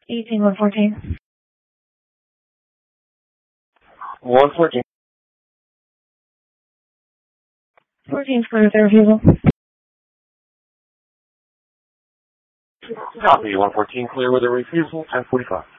18114. 114. 14's clear with their refusal. Copy, 114 clear with a refusal, 1045.